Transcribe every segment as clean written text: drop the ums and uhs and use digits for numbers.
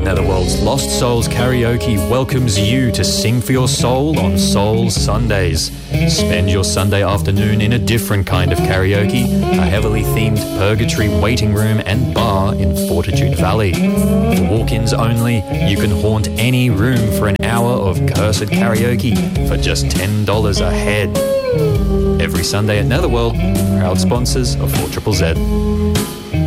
Netherworld's Lost Souls Karaoke welcomes you to Sing for Your Soul on Soul Sundays. Spend your Sunday afternoon in a different kind of karaoke, a heavily themed purgatory waiting room and bar in Fortitude Valley. For walk-ins only, you can haunt any room for an hour of cursed karaoke for just $10 a head. Every Sunday at Netherworld, proud sponsors of 4ZZZ.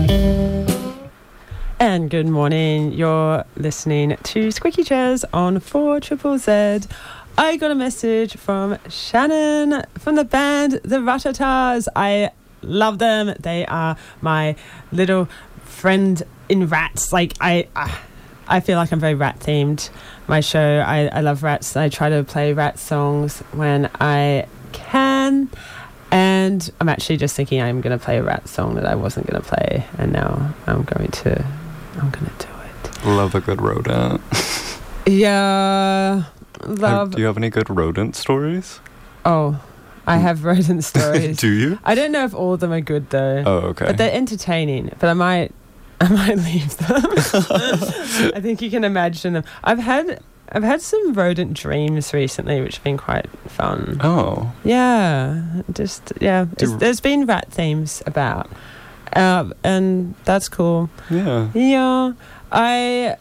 And good morning, you're listening to Squeaky Chairs on 4ZZZ. I got a message from Shannon from the band The Ratatas. I love them. They are my little friend in Rats. Like, I feel like I'm very rat themed. My show, I love Rats. I try to play Rat songs when I can. And I'm actually just thinking I'm going to play a Rat song that I wasn't going to play. And now I'm going to do it. Love a good rodent. Yeah. Love. Do you have any good rodent stories? Oh, I have rodent stories. Do you? I don't know if all of them are good though. Oh, okay. But they're entertaining. But I might leave them. I think you can imagine them. I've had some rodent dreams recently, which have been quite fun. Oh. Yeah. There's been rat themes about. And that's cool. Yeah. Yeah. I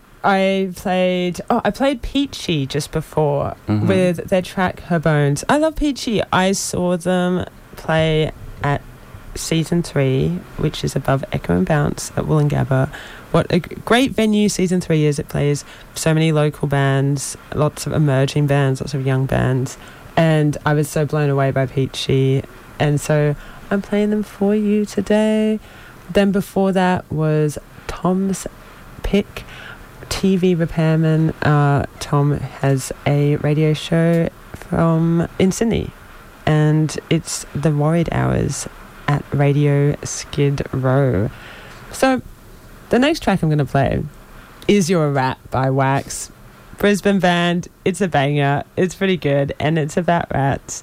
played Peachy just before with their track Her Bones. I love Peachy. I saw them play at Season 3, which is above Echo and Bounce at Wollongabba. What a great venue Season 3 is. It plays so many local bands, lots of emerging bands, lots of young bands. And I was so blown away by Peachy. And so I'm playing them for you today. Then before that was Tom's pick, TV repairman. Tom has a radio show in Sydney, and it's the Worried Hours at Radio Skid Row. So the next track I'm going to play is You're a Rat by Wax. Brisbane band. It's a banger. It's pretty good, and it's about rats.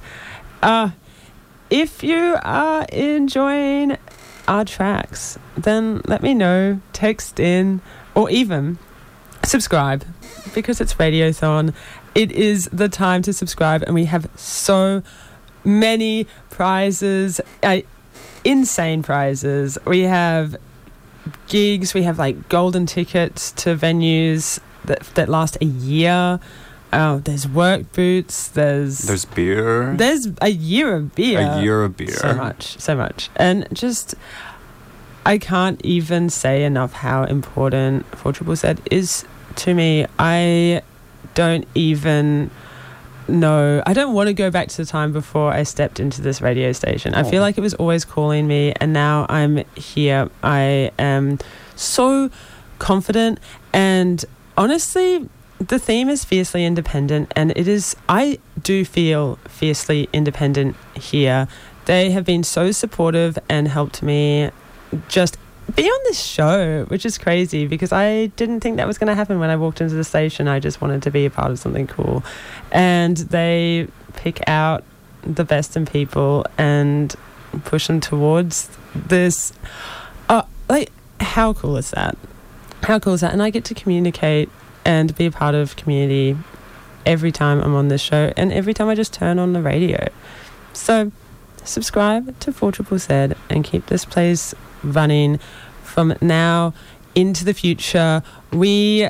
If you are enjoying our tracks, then let me know, text in, or even subscribe, because it's Radiothon. It is the time to subscribe, and we have so many prizes, insane prizes. We have gigs, we have like golden tickets to venues that last a year. There's work boots, there's beer. There's a year of beer. A year of beer. So much. And just, I can't even say enough how important 4ZZZ is to me. I don't even know. I don't want to go back to the time before I stepped into this radio station. I feel like it was always calling me, and now I'm here. I am so confident, and honestly, the theme is fiercely independent, and it is. I do feel fiercely independent here. They have been so supportive and helped me just be on this show, which is crazy because I didn't think that was going to happen when I walked into the station. I just wanted to be a part of something cool, and they pick out the best in people and push them towards this. Like, how cool is that? How cool is that? And I get to communicate and be a part of community every time I'm on this show, and every time I just turn on the radio. So subscribe to 4ZZZ and keep this place running from now into the future. We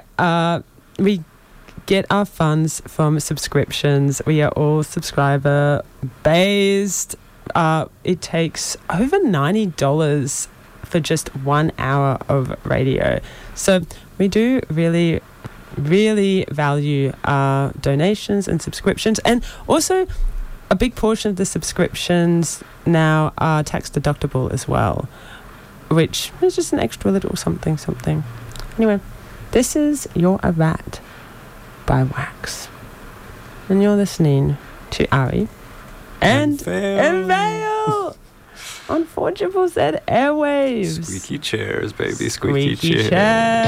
get our funds from subscriptions. We are all subscriber based. It takes over $90 for just 1 hour of radio. So we do really value our donations and subscriptions, and also a big portion of the subscriptions now are tax deductible as well, which is just an extra little something. Anyway, this is You're a Rat by Wax, and you're listening to Ari and Vale on 4ZZZ Airwaves. Squeaky chairs, baby, squeaky chairs.